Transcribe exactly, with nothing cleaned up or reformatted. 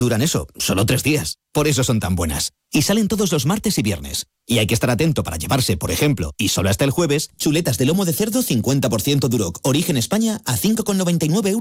Duran eso, solo tres días. Por eso son tan buenas. Y salen todos los martes y viernes. Y hay que estar atento para llevarse, por ejemplo, y solo hasta el jueves, chuletas de lomo de cerdo cincuenta por ciento Duroc, origen España, a cinco con noventa y nueve euros.